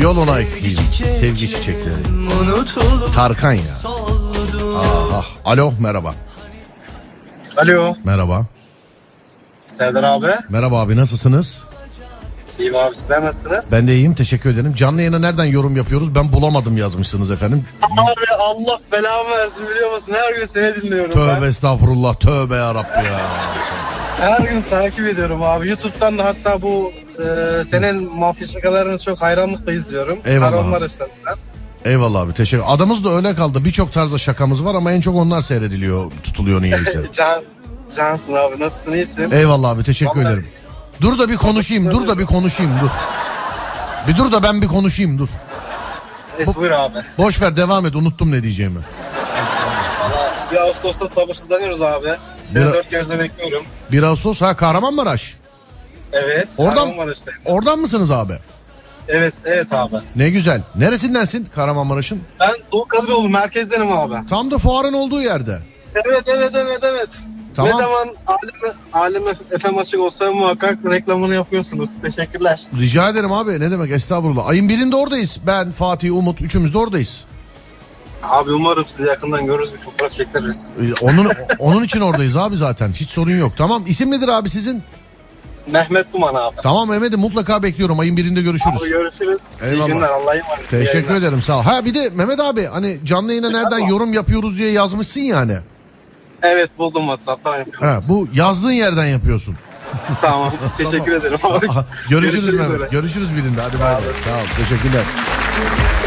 Yoluna ekleyeyim sevgi çiçekleri. Tarkan ya. Aha. Alo merhaba. Alo. Merhaba. Serdar abi. Merhaba abi, nasılsınız? İyiyim abi, sizler nasılsınız? Ben de iyiyim, teşekkür ederim. Canlı yayına nereden yorum yapıyoruz? Ben bulamadım yazmışsınız efendim. Abi Allah belamı versin, biliyor musun? Her gün seni dinliyorum. Tövbe estağfurullah, tövbe yarabbi ya. Her gün takip ediyorum abi. YouTube'dan da hatta bu senin mafya şakalarını çok hayranlıkla izliyorum. Eyvallah. Karavanlar üstünden. Eyvallah abi, teşekkür. Adamız da öyle kaldı. Birçok tarzda şakamız var ama en çok onlar seyrediliyor, tutuluyor niyeyse. Cansın abi, nasılsın, iyisin? Eyvallah abi, teşekkür Vallahi... ederim. Dur da bir konuşayım, dur. Bir dur da ben bir konuşayım, dur. Buyur abi. Boş ver, devam et, unuttum ne diyeceğimi. Valla 1 Ağustos'ta sabırsızlanıyoruz abi. Seni dört gözle bekliyorum. 1 Ağustos, Kahramanmaraş. Evet. Oradan mısınız abi? Evet abi. Ne güzel. Neresindensin Kahramanmaraş'ın? Ben Doğu Kadıroğlu merkezdenim abi. Tam da fuarın olduğu yerde. Evet. Tamam. Ne zaman Alem FM açık olsa muhakkak reklamını yapıyorsunuz. Teşekkürler. Rica ederim abi, ne demek, estağfurullah. Ayın 1'inde oradayız. Ben, Fatih, Umut, üçümüz de oradayız. Abi umarım sizi yakından görürüz, bir fotoğraf çektiririz. Onun için oradayız abi zaten. Hiç sorun yok. Tamam, isim nedir abi sizin? Mehmet Duman abi. Tamam Mehmet'im, mutlaka bekliyorum. Ayın 1'inde görüşürüz. Abi görüşürüz. Eyvallah. İyi günler, Allah'a emanet. Teşekkür ederim, sağ ol. Ha bir de Mehmet abi, hani canlı yayına nereden yorum yapıyoruz diye yazmışsın yani. Evet, buldum WhatsApp'tan yapıyorum. Ha, bu yazdığın yerden yapıyorsun. Tamam, teşekkür ederim abi. Görüşürüz Mehmet. Görüşürüz birinde. Hadi bay bay. Sağ ol. Teşekkürler.